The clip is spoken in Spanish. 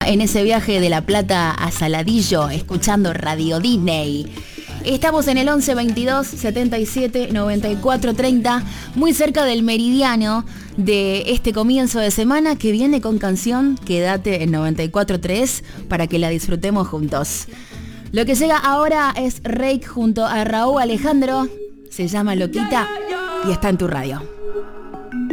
en ese viaje de La Plata a Saladillo, escuchando Radio Disney. Estamos en el 11 22 77 94 30, muy cerca del meridiano de este comienzo de semana que viene con canción Quédate en 94.3 para que la disfrutemos juntos. Lo que llega ahora es Reik junto a Raúl Alejandro, se llama Loquita y está en tu radio.